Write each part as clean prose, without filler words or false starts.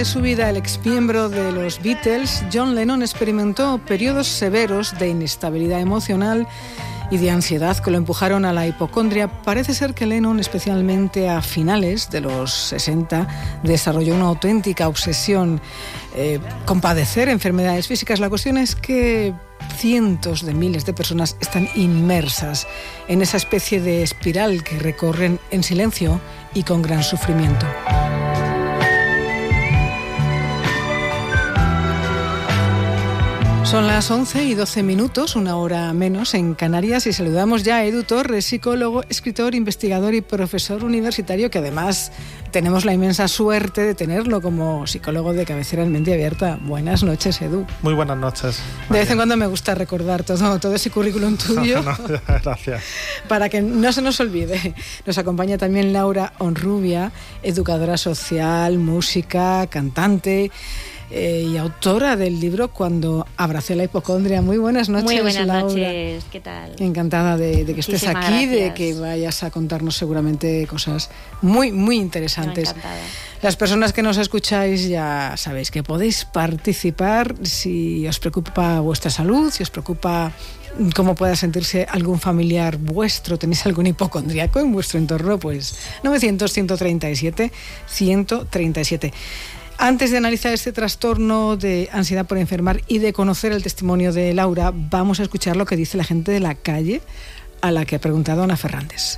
De su vida, el exmiembro de los Beatles, John Lennon, experimentó periodos severos de inestabilidad emocional y de ansiedad que lo empujaron a la hipocondria. Parece ser que Lennon, especialmente a finales de los 60, desarrolló una auténtica obsesión con padecer enfermedades físicas. La cuestión es que cientos de miles de personas están inmersas en esa especie de espiral que recorren en silencio y con gran sufrimiento. Son las 11:12, una hora menos en Canarias, y saludamos ya a Edu Torres, psicólogo, escritor, investigador y profesor universitario, que además tenemos la inmensa suerte de tenerlo como psicólogo de cabecera en Mente Abierta. Buenas noches, Edu. Muy buenas noches. De vez en cuando me gusta recordar todo ese currículum tuyo. Gracias. Para que no se nos olvide. Nos acompaña también Laura Honrubia, educadora social, música, cantante y autora del libro Cuando abracé la hipocondria. Muy buenas noches, Muy buenas Laura. noches, ¿qué tal? Encantada de que estés aquí, Gracias. de que vayas a contarnos seguramente cosas muy, muy interesantes. Encantada. Las personas que nos escucháis ya sabéis que podéis participar si os preocupa vuestra salud, si os preocupa cómo pueda sentirse algún familiar vuestro, tenéis algún hipocondríaco en vuestro entorno, pues 900-137-137. Antes de analizar este trastorno de ansiedad por enfermar y de conocer el testimonio de Laura, vamos a escuchar lo que dice la gente de la calle a la que ha preguntado Ana Fernández.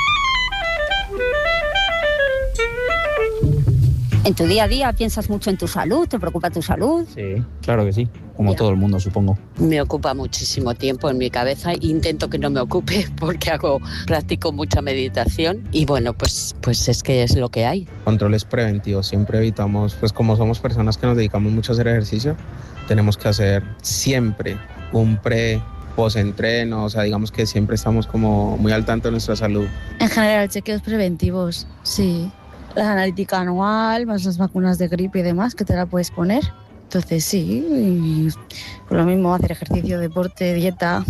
¿En tu día a día piensas mucho en tu salud? ¿Te preocupa tu salud? Sí, claro que sí, como todo el mundo, supongo. Me ocupa muchísimo tiempo en mi cabeza. Intento que no me ocupe porque practico mucha meditación y bueno, pues es que es lo que hay. Controles preventivos, siempre evitamos, pues como somos personas que nos dedicamos mucho a hacer ejercicio, tenemos que hacer siempre un post-entreno, o sea, digamos que siempre estamos como muy al tanto de nuestra salud. En general, chequeos preventivos, sí. La analítica anual, más las vacunas de gripe y demás, que te la puedes poner. Entonces sí, y por lo mismo hacer ejercicio, deporte, dieta.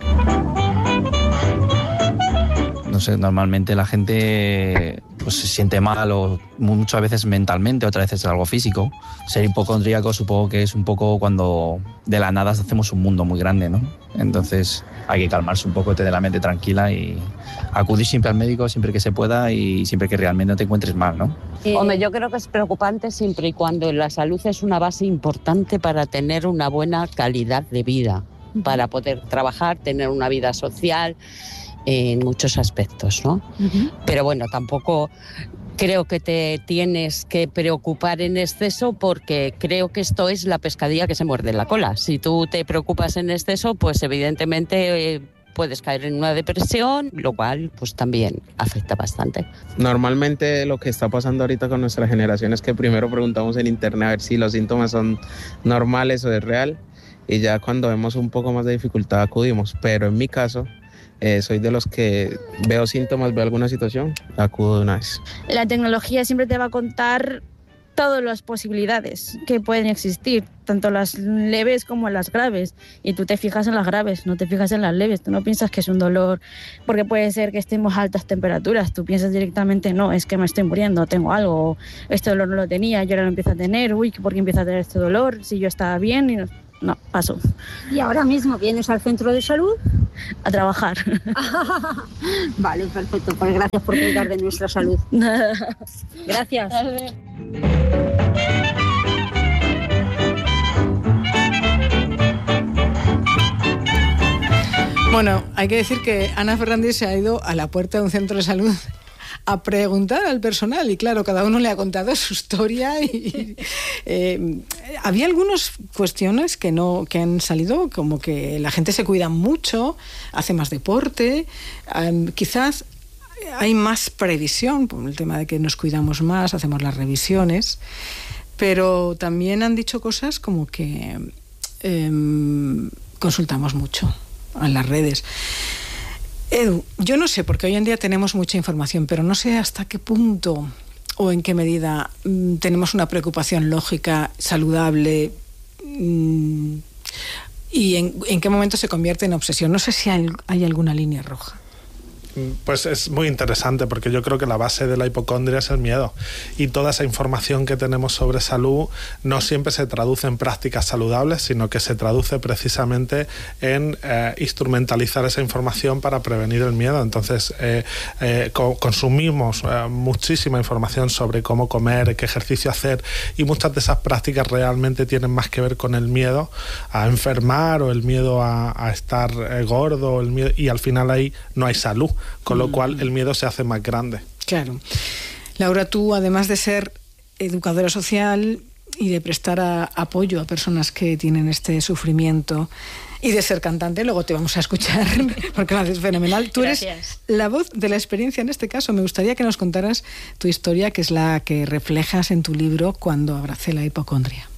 No sé, normalmente la gente pues se siente mal, o muchas veces mentalmente, otras veces es algo físico. Ser hipocondríaco supongo que es un poco cuando de la nada hacemos un mundo muy grande, ¿no? Entonces hay que calmarse un poco, tener la mente tranquila y acudir siempre al médico siempre que se pueda y siempre que realmente no te encuentres mal, ¿no? Hombre, yo creo que es preocupante siempre y cuando la salud es una base importante para tener una buena calidad de vida, para poder trabajar, tener una vida social en muchos aspectos, ¿no? Uh-huh. Pero bueno, tampoco creo que te tienes que preocupar en exceso, porque creo que esto es la pescadilla que se muerde la cola. Si tú te preocupas en exceso, pues evidentemente puedes caer en una depresión, lo cual pues también afecta bastante. Normalmente lo que está pasando ahorita con nuestra generación es que primero preguntamos en internet a ver si los síntomas son normales o es real, y ya cuando vemos un poco más de dificultad acudimos, pero en mi caso soy de los que veo síntomas, veo alguna situación, acudo de una vez. La tecnología siempre te va a contar todas las posibilidades que pueden existir, tanto las leves como las graves, y tú te fijas en las graves, no te fijas en las leves. Tú no piensas que es un dolor porque puede ser que estemos a altas temperaturas, tú piensas directamente, no, es que me estoy muriendo, tengo algo, este dolor no lo tenía y ahora lo empiezo a tener, uy, ¿por qué empiezo a tener este dolor? Si yo estaba bien y no, paso. ¿Y ahora mismo vienes al centro de salud? A trabajar. Vale, perfecto. Pues gracias por cuidar de nuestra salud. Gracias. Bueno, hay que decir que Ana Fernández se ha ido a la puerta de un centro de salud a preguntar al personal, y claro, cada uno le ha contado su historia y había algunas cuestiones que han salido, como que la gente se cuida mucho, hace más deporte, quizás hay más previsión por el tema de que nos cuidamos más, hacemos las revisiones, pero también han dicho cosas como que consultamos mucho en las redes. Edu, yo no sé, porque hoy en día tenemos mucha información, pero no sé hasta qué punto o en qué medida tenemos una preocupación lógica, saludable, y en qué momento se convierte en obsesión. No sé si hay alguna línea roja. Pues es muy interesante, porque yo creo que la base de la hipocondria es el miedo, y toda esa información que tenemos sobre salud no siempre se traduce en prácticas saludables, sino que se traduce precisamente en instrumentalizar esa información para prevenir el miedo. Entonces consumimos muchísima información sobre cómo comer, qué ejercicio hacer, y muchas de esas prácticas realmente tienen más que ver con el miedo a enfermar o el miedo a estar gordo, el miedo, y al final ahí no hay salud, con lo cual el miedo se hace más grande. Claro. Laura, tú, además de ser educadora social y de prestar apoyo a personas que tienen este sufrimiento, y de ser cantante, luego te vamos a escuchar porque lo haces fenomenal. Tú eres la voz de la experiencia en este caso. Me gustaría que nos contaras tu historia, que es la que reflejas en tu libro Cuando abracé la hipocondria.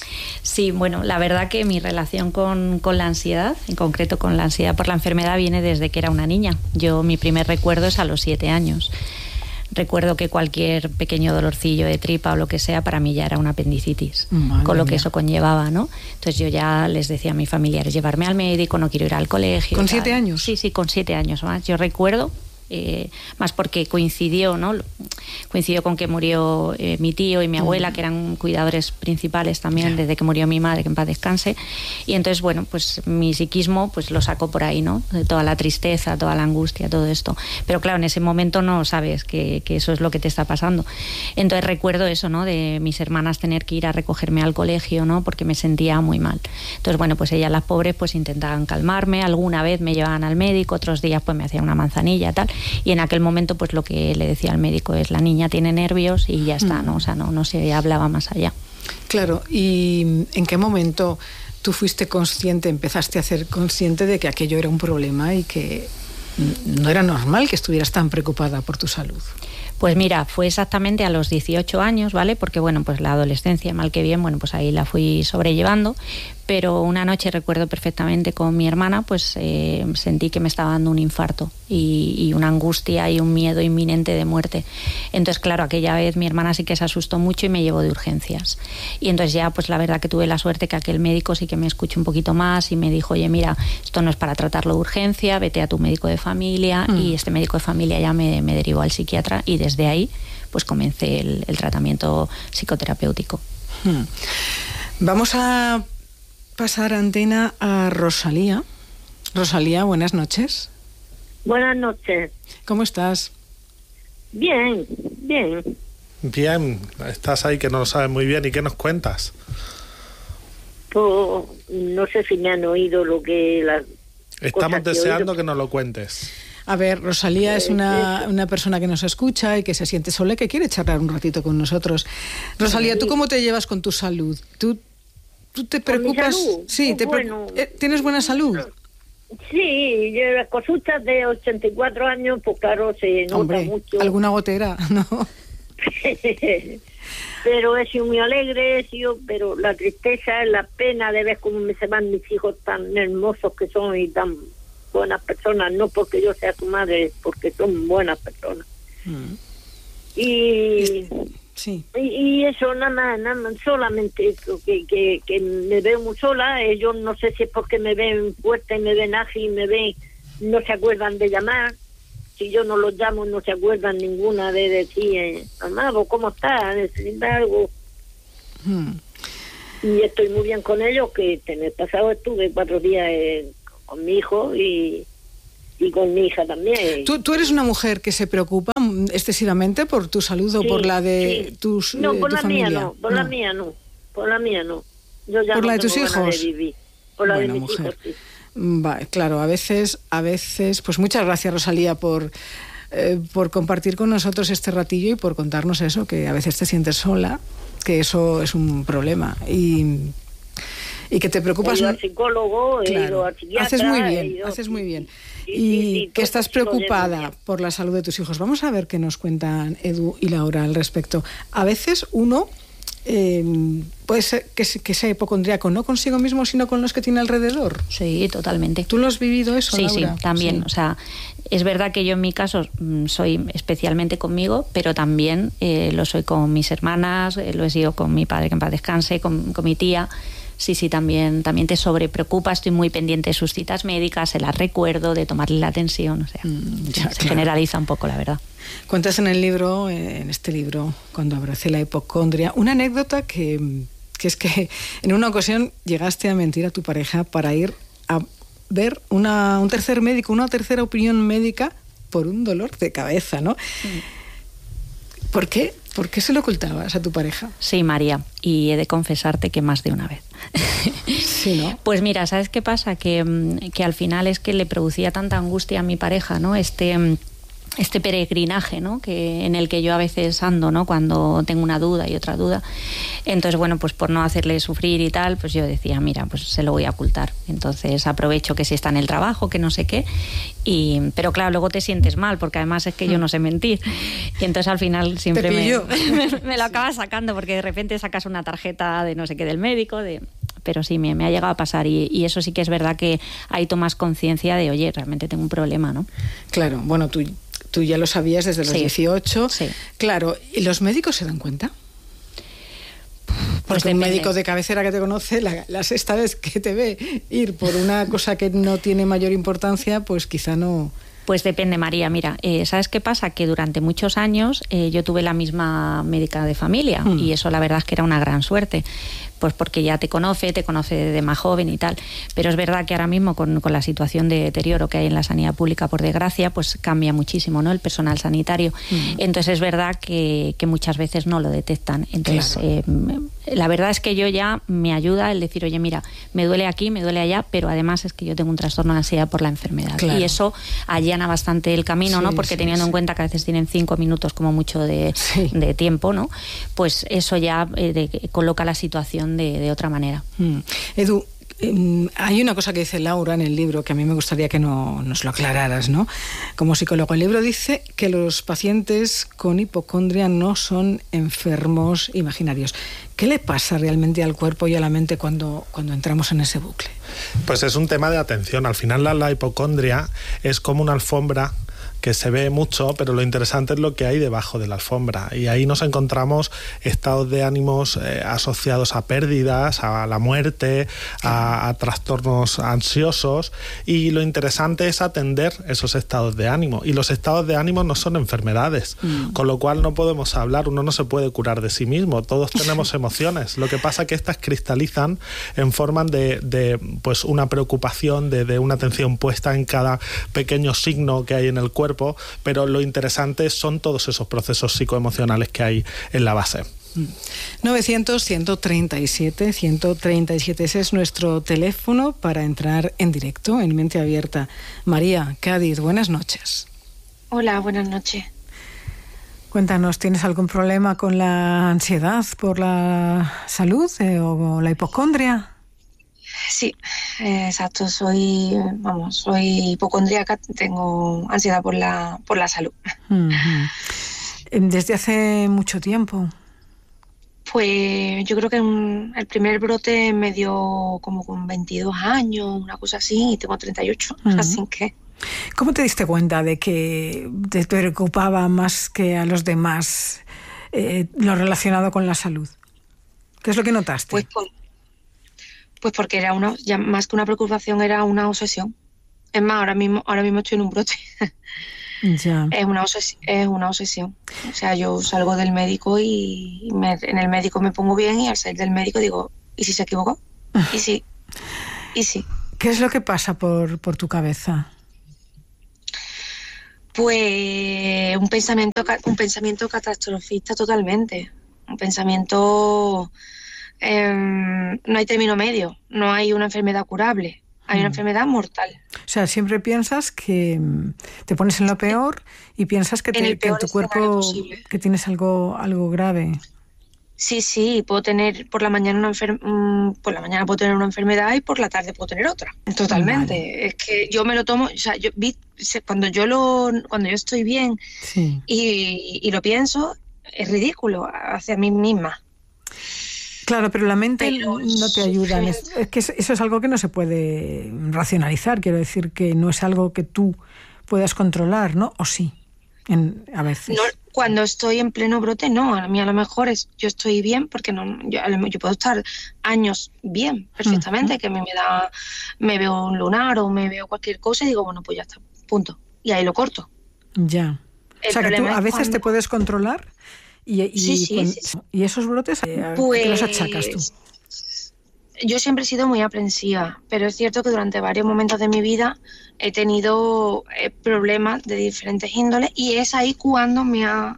Sí, bueno, la verdad que mi relación con la ansiedad, en concreto con la ansiedad por la enfermedad, viene desde que era una niña. Mi primer recuerdo es a los 7 años. Recuerdo que cualquier pequeño dolorcillo de tripa o lo que sea, para mí ya era una apendicitis, con lo que eso conllevaba, ¿no? Entonces yo ya les decía a mis familiares, llevarme al médico, no quiero ir al colegio. ¿Con 7 años? Sí, con 7 años más. Yo recuerdo, más porque coincidió, ¿no? Coincidió con que murió mi tío y mi abuela, que eran cuidadores principales también desde que murió mi madre, que en paz descanse. Y entonces, bueno, pues mi psiquismo pues lo sacó por ahí, ¿no? De toda la tristeza, toda la angustia, todo esto. Pero claro, en ese momento no sabes que eso es lo que te está pasando. Entonces recuerdo eso, ¿no? De mis hermanas tener que ir a recogerme al colegio, ¿no? Porque me sentía muy mal. Entonces, bueno, pues ellas, las pobres, pues intentaban calmarme. Alguna vez me llevaban al médico, otros días pues me hacían una manzanilla, tal. Y en aquel momento pues lo que le decía al médico es: la niña tiene nervios y ya está, ¿no? O sea, no se hablaba más allá. Claro, ¿y en qué momento tú fuiste consciente, empezaste a ser consciente de que aquello era un problema y que no era normal que estuvieras tan preocupada por tu salud? Pues mira, fue exactamente a los 18 años, ¿vale? Porque bueno, pues la adolescencia, mal que bien, bueno, pues ahí la fui sobrellevando. Pero una noche, recuerdo perfectamente, con mi hermana, pues sentí que me estaba dando un infarto y una angustia y un miedo inminente de muerte. Entonces, claro, aquella vez mi hermana sí que se asustó mucho y me llevó de urgencias. Y entonces ya, pues la verdad que tuve la suerte que aquel médico sí que me escuchó un poquito más y me dijo: oye, mira, esto no es para tratarlo de urgencia, vete a tu médico de familia. Y este médico de familia ya me derivó al psiquiatra, y desde ahí pues comencé el tratamiento psicoterapéutico. Vamos a pasar antena a Rosalía. Rosalía, buenas noches. Buenas noches. ¿Cómo estás? Bien. Bien, estás ahí que no lo sabes muy bien. ¿Y qué nos cuentas? Pues no sé si me han oído lo que... Estamos deseando que nos lo cuentes. A ver, Rosalía es una persona que nos escucha y que se siente sola y que quiere charlar un ratito con nosotros. Rosalía, ¿tú cómo te llevas con tu salud? ¿Tú te preocupas? Sí, ¿tienes buena salud? Sí, yo las cositas de 84 años, pues claro, se nota mucho. ¿Alguna gotera? No. Pero he sido muy alegre, pero la tristeza, la pena de ver cómo se van mis hijos tan hermosos que son y tan buenas personas, no porque yo sea su madre, porque son buenas personas. Y eso, nada más, solamente eso, que me veo muy sola. Ellos no sé si es porque me ven fuerte, me ven ágil, no se acuerdan de llamar. Si yo no los llamo, no se acuerdan ninguna de decir: mamá, ¿cómo estás? ¿Necesitas algo? Y estoy muy bien con ellos, que en el pasado estuve 4 días con mi hijo y con mi hija también. ¿Tú eres una mujer que se preocupa excesivamente por tu salud o por la de tus No, por tu la familia? mía no, por la mía no. Yo ya ¿Por no la de tus tengo hijos? ganas de vivir. Por la Bueno, de mis mujer. hijos, sí. Vale, claro, a veces, pues muchas gracias, Rosalía, por compartir con nosotros este ratillo y por contarnos eso, que a veces te sientes sola, que eso es un problema y que te preocupas. He ido al psicólogo, he ido al psiquiatra. Haces muy bien. Y que estás preocupada por la salud de tus hijos. Vamos a ver qué nos cuentan Edu y Laura al respecto. A veces uno puede ser que sea hipocondríaco, no consigo mismo, sino con los que tiene alrededor. Sí, totalmente. ¿Tú lo has vivido eso, Laura? Sí, también. Sí. O sea, es verdad que yo en mi caso soy especialmente conmigo, pero también lo soy con mis hermanas, lo he sido con mi padre, que en paz descanse, con mi tía. sí, también te sobrepreocupa, estoy muy pendiente de sus citas médicas, se las recuerdo, de tomarle la atención, o sea, se generaliza un poco, la verdad. Cuentas en el libro, en este libro, Cuando abracé la hipocondria, una anécdota que es que en una ocasión llegaste a mentir a tu pareja para ir a ver un tercer médico, una tercera opinión médica por un dolor de cabeza, ¿no? ¿Por qué? ¿Por qué se lo ocultabas a tu pareja? Sí, María, y he de confesarte que más de una vez. Sí, ¿no? Pues mira, ¿sabes qué pasa? Que al final es que le producía tanta angustia a mi pareja, ¿no? Este peregrinaje, ¿no? En el que yo a veces ando, ¿no? Cuando tengo una duda y otra duda. Entonces, bueno, pues por no hacerle sufrir y tal, pues yo decía, mira, pues se lo voy a ocultar. Entonces aprovecho que si está en el trabajo, que no sé qué. Pero claro, luego te sientes mal, porque además es que yo no sé mentir. Y entonces al final siempre me lo acabas sacando, porque de repente sacas una tarjeta de no sé qué del médico, pero sí, me ha llegado a pasar y eso sí que es verdad que ahí tomas conciencia de, oye, realmente tengo un problema, ¿no? Claro, bueno, tú ya lo sabías desde los 18. Sí. Claro, ¿y los médicos se dan cuenta? Porque un médico de cabecera que te conoce, la sexta vez que te ve ir por una cosa que no tiene mayor importancia, pues quizá no... Pues depende, María. Mira, ¿sabes qué pasa? Que durante muchos años yo tuve la misma médica de familia y eso la verdad es que era una gran suerte. Pues porque ya te conoce de más joven y tal. Pero es verdad que ahora mismo con la situación de deterioro que hay en la sanidad pública, por desgracia, pues cambia muchísimo, ¿no? El personal sanitario. Entonces es verdad que muchas veces no lo detectan. Entonces, claro. La verdad es que yo ya me ayuda el decir, oye, mira, me duele aquí, me duele allá, pero además es que yo tengo un trastorno de ansiedad por la enfermedad. Claro. Y eso allana bastante el camino, ¿no? Porque teniendo en cuenta que a veces tienen 5 minutos como mucho de tiempo, ¿no? Pues eso ya coloca la situación de otra manera. Edu, hay una cosa que dice Laura en el libro que a mí me gustaría que nos lo aclararas, ¿no? Como psicólogo, el libro dice que los pacientes con hipocondria no son enfermos imaginarios. ¿Qué le pasa realmente al cuerpo y a la mente cuando entramos en ese bucle? Pues es un tema de atención. Al final la hipocondria es como una alfombra que se ve mucho, pero lo interesante es lo que hay debajo de la alfombra, y ahí nos encontramos estados de ánimos asociados a pérdidas, a la muerte, a trastornos ansiosos, y lo interesante es atender esos estados de ánimo, y los estados de ánimo no son enfermedades, con lo cual no podemos hablar, uno no se puede curar de sí mismo, todos tenemos emociones, lo que pasa es que estas cristalizan en forma de pues una preocupación, de una atención puesta en cada pequeño signo que hay en el cuerpo, pero lo interesante son todos esos procesos psicoemocionales que hay en la base. 900-137-137, ese es nuestro teléfono para entrar en directo en Mente Abierta. María, Cádiz, buenas noches. Hola, buenas noches. Cuéntanos, ¿tienes algún problema con la ansiedad por la salud o la hipocondria? Sí, exacto, soy hipocondríaca, tengo ansiedad por la salud. ¿Desde hace mucho tiempo? Pues yo creo que el primer brote me dio como con 22 años, una cosa así, y tengo 38, así que... ¿Cómo te diste cuenta de que te preocupaba más que a los demás lo relacionado con la salud? ¿Qué es lo que notaste? Pues porque era ya más que una preocupación, era una obsesión. Es más, ahora mismo estoy en un brote. Ya. Es una obsesión. O sea, yo salgo del médico y en el médico me pongo bien, y al salir del médico digo, ¿y si se equivocó? ¿Y si? ¿Qué es lo que pasa por tu cabeza? Pues un pensamiento catastrofista totalmente. Un pensamiento... no hay término medio, no hay una enfermedad curable, hay una enfermedad mortal. O sea, siempre piensas que te pones en lo peor y piensas que en tu cuerpo que tienes algo grave. Sí, puedo tener por la mañana puedo tener una enfermedad y por la tarde puedo tener otra. Totalmente. Vale. Es que yo me lo tomo, o sea, cuando yo estoy bien, sí, y lo pienso, es ridículo hacia mí misma. Claro, pero la mente no te ayuda. Es que eso es algo que no se puede racionalizar. Quiero decir que no es algo que tú puedas controlar, ¿no? ¿O sí? A veces. No, Cuando estoy en pleno brote, no. A mí a lo mejor yo estoy bien porque yo puedo estar años bien, perfectamente, que me veo un lunar o me veo cualquier cosa y digo, bueno, pues ya está, punto. Y ahí lo corto. Ya. O sea, que tú a veces te puedes controlar sí. ¿Y esos brotes, pues, qué los achacas tú? Yo siempre he sido muy aprensiva, pero es cierto que durante varios momentos de mi vida he tenido problemas de diferentes índoles y es ahí cuando me ha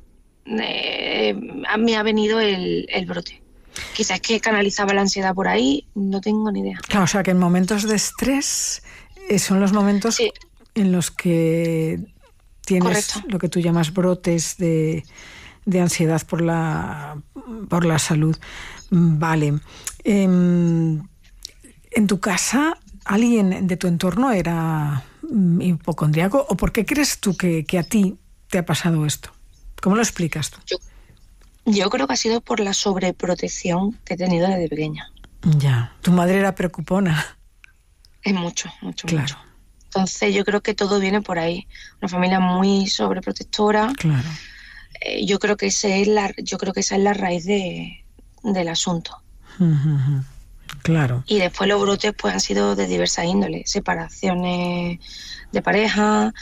venido el brote. Quizás que canalizaba la ansiedad por ahí, no tengo ni idea. Claro, o sea que en momentos de estrés son los momentos en los que tienes lo que tú llamas brotes de ansiedad por la salud. Vale. ¿En tu casa alguien de tu entorno era hipocondríaco? ¿O por qué crees tú que a ti te ha pasado esto? ¿Cómo lo explicas tú? Yo creo que ha sido por la sobreprotección que he tenido desde pequeña. Ya. ¿Tu madre era preocupona? Es mucho. Claro. Entonces yo creo que todo viene por ahí. Una familia muy sobreprotectora. Claro. Yo creo que esa es la raíz del asunto. Claro. Y después los brotes pues han sido de diversas índoles, separaciones de pareja,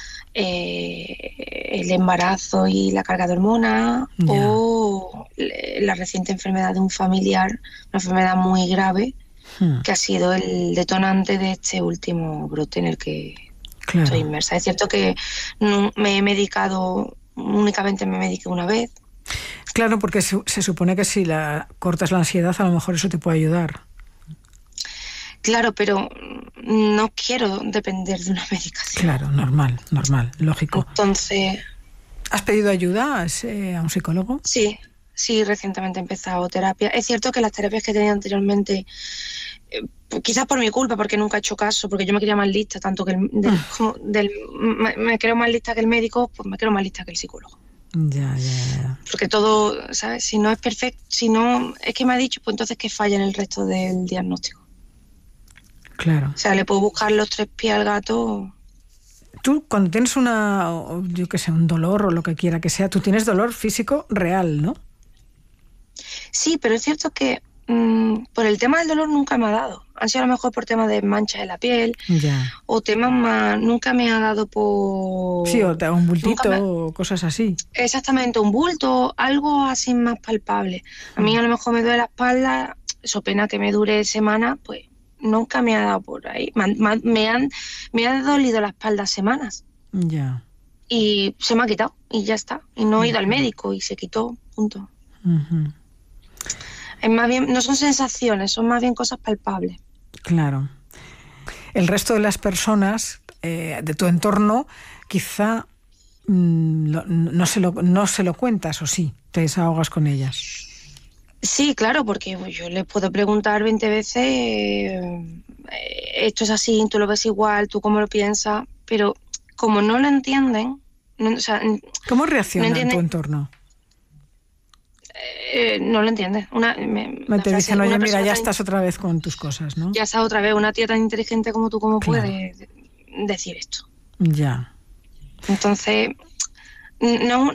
el embarazo y la carga de hormonas, o la reciente enfermedad de un familiar, una enfermedad muy grave, que ha sido el detonante de este último brote en el que estoy inmersa. Es cierto que me he medicado, únicamente me mediqué una vez. Claro, porque se supone que si cortas la ansiedad, a lo mejor eso te puede ayudar. Claro, pero no quiero depender de una medicación. Claro, normal, lógico. Entonces... ¿Has pedido ayuda a un psicólogo? Sí, recientemente he empezado terapia. Es cierto que las terapias que tenía anteriormente, quizás por mi culpa, porque nunca he hecho caso, porque yo me quería más lista, tanto que me creo más lista que el médico, pues me creo más lista que el psicólogo. Ya. Porque todo, ¿sabes? Si no es perfecto, si no es que me ha dicho, pues entonces que falla en el resto del diagnóstico. Claro. O sea, le puedo buscar los 3 pies al gato. Tú, cuando tienes un dolor o lo que quiera que sea, tú tienes dolor físico real, ¿no? Sí, pero es cierto que por el tema del dolor nunca me ha dado. Han sido a lo mejor por temas de manchas en la piel. Ya. O temas más... Nunca me ha dado por... Sí, o un bultito o cosas así. Exactamente, un bulto, algo así más palpable. A mí a lo mejor me duele la espalda, eso pena que me dure semanas, pues nunca me ha dado por ahí. Me ha dolido la espalda semanas. Ya. Y se me ha quitado y ya está. Y no he ido al médico y se quitó, punto. Es más bien, no son sensaciones, son más bien cosas palpables. Claro. El resto de las personas de tu entorno quizá no se lo cuentas, ¿o sí? Te desahogas con ellas. Sí, claro, porque yo les puedo preguntar 20 veces, esto es así, tú lo ves igual, tú cómo lo piensas, pero como no lo entienden... ¿Cómo reacciona tu entorno? No lo entiendes. Te dicen, oye, mira, ya estás otra vez con tus cosas, ¿no? Ya estás otra vez, una tía tan inteligente como tú, ¿cómo puede decir esto? Ya. Entonces... No,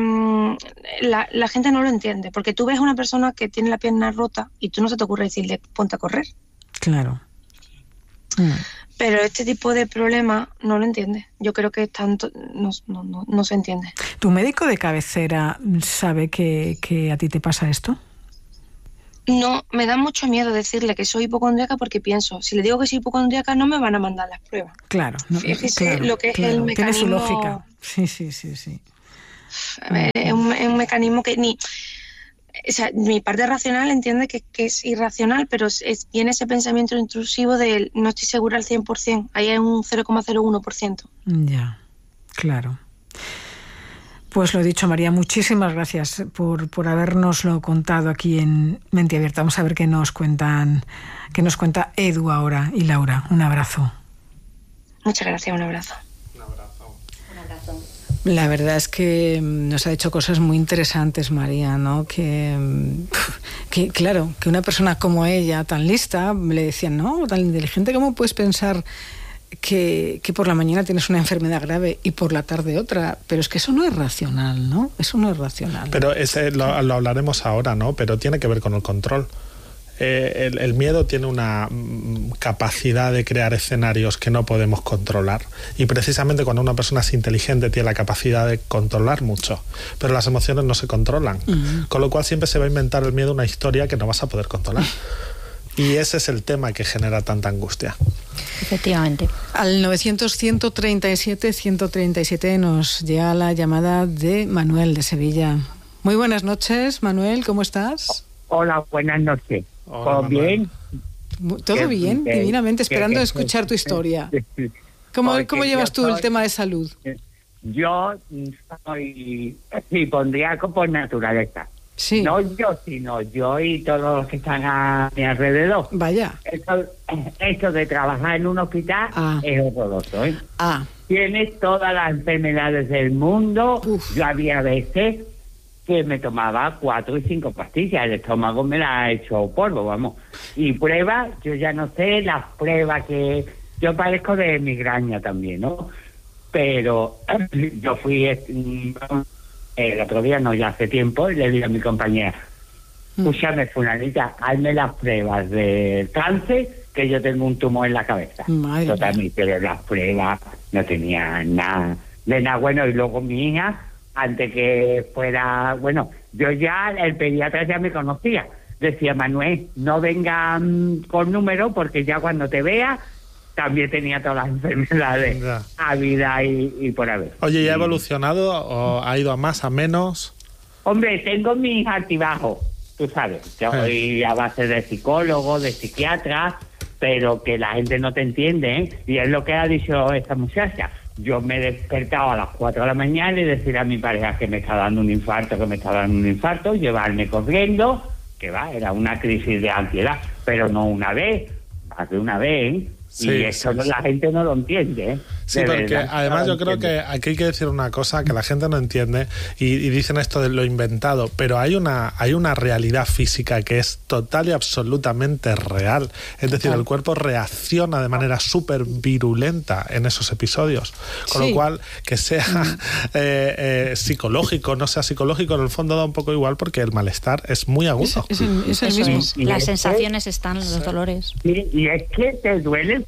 la gente no lo entiende, porque tú ves a una persona que tiene la pierna rota y tú no se te ocurre decirle ponte a correr. Claro. Pero este tipo de problemas no lo entiende. Yo creo que tanto no se entiende. ¿Tu médico de cabecera sabe que a ti te pasa esto? No, me da mucho miedo decirle que soy hipocondríaca porque pienso, si le digo que soy hipocondríaca no me van a mandar las pruebas. Claro. Fíjese lo que es el mecanismo... Tiene su lógica. Sí. A ver, es un mecanismo que ni... O sea, mi parte racional entiende que es irracional, pero viene ese pensamiento intrusivo de no estoy segura al 100%. Ahí hay un 0,01%. Ya, claro. Pues lo dicho, María, muchísimas gracias por habernoslo contado aquí en Mente Abierta. Vamos a ver qué nos cuenta Edu ahora y Laura. Un abrazo. Muchas gracias, un abrazo. La verdad es que nos ha dicho cosas muy interesantes, María, ¿no? Que claro, que una persona como ella, tan lista, le decían, ¿no? Tan inteligente, ¿cómo puedes pensar que por la mañana tienes una enfermedad grave y por la tarde otra, pero es que eso no es racional, ¿no? Eso no es racional. Pero lo hablaremos ahora, ¿no? Pero tiene que ver con el control. El miedo tiene una capacidad de crear escenarios que no podemos controlar, y precisamente cuando una persona es inteligente tiene la capacidad de controlar mucho, pero las emociones no se controlan, con lo cual siempre se va a inventar el miedo una historia que no vas a poder controlar. Y ese es el tema que genera tanta angustia. Efectivamente. Al 900-137-137 nos llega la llamada de Manuel de Sevilla. Muy buenas noches, Manuel, ¿cómo estás? Hola, buenas noches. ¿Todo bien? Todo bien, divinamente, esperando escuchar tu historia. ¿Cómo llevas tú el tema de salud? Yo soy hipocondríaco por naturaleza. Sí. No yo, sino yo y todos los que están a mi alrededor. Vaya. Esto de trabajar en un hospital es horroroso, ¿eh? Tienes todas las enfermedades del mundo. Yo había veces que me tomaba 4 y 5 pastillas, el estómago me la ha hecho polvo, vamos. Y pruebas, yo ya no sé, las pruebas que... Yo padezco de migraña también, ¿no? Pero yo fui el otro día, no, ya hace tiempo, y le dije a mi compañera, escúchame, fulanita, hazme las pruebas del cáncer, que yo tengo un tumor en la cabeza. Totalmente, pero las pruebas no tenían nada de nada bueno. Y luego mi hija, antes que fuera, bueno, yo ya, el pediatra ya me conocía. Decía, Manuel, no venga con número, porque ya cuando te vea, también tenía todas las enfermedades a vida y por haber. Oye, ¿y ha evolucionado o ha ido a más, a menos? Hombre, tengo mis altibajos, tú sabes. Yo voy a base de psicólogo, de psiquiatra, pero que la gente no te entiende, ¿eh? Y es lo que ha dicho esta muchacha. Yo me he despertado a las 4 de la mañana y decir a mi pareja que me está dando un infarto, llevarme corriendo, que va, era una crisis de ansiedad, pero no una vez, más de una vez, ¿eh? Sí, y eso sí. La gente no lo entiende, ¿eh? Sí, porque además yo creo que aquí hay que decir una cosa que la gente no entiende y dicen esto de lo inventado, pero hay una realidad física que es total y absolutamente real. Es decir, el cuerpo reacciona de manera súper virulenta en esos episodios. Con lo cual, que sea psicológico, no sea psicológico, en el fondo da un poco igual porque el malestar es muy agudo. Es el mismo. Las sensaciones están, los dolores. Sí, y es que te duele.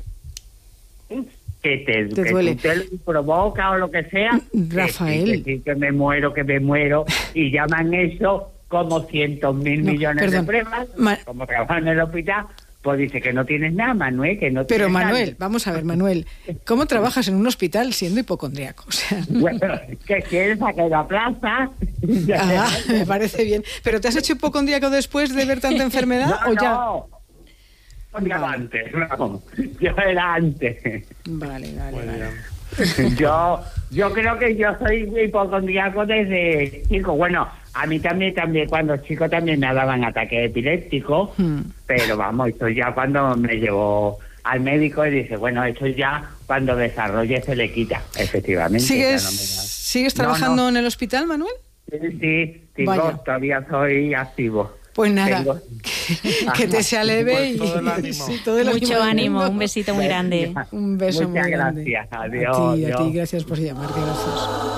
Que te duele, que te provoca o lo que sea, Rafael, que me muero, y llaman eso como 100.000 millones de pruebas, como trabajan en el hospital, pues dice que no tienes nada, Manuel, que no tienes. Pero Manuel, nada. Vamos a ver, Manuel, ¿cómo trabajas en un hospital siendo hipocondríaco? O sea, bueno, ¿qué quieres? ¿A que la plaza? Me parece bien. ¿Pero te has hecho hipocondríaco después de ver tanta enfermedad o ya? No. Antes, no. Yo era antes. Vale. Yo creo que yo soy hipocondríaco desde chico. Bueno, a mí también cuando chico también me daban ataques epilépticos, pero vamos, esto ya cuando me llevó al médico y dice, bueno, esto ya cuando desarrolle se le quita, efectivamente. ¿Sigues trabajando en el hospital, Manuel? Sí, todavía soy activo. Pues nada, que te se aleve todo el ánimo. Mucho ánimo, un besito muy grande. Un beso muy grande. Muchas gracias, adiós. A ti, gracias por llamar, gracias.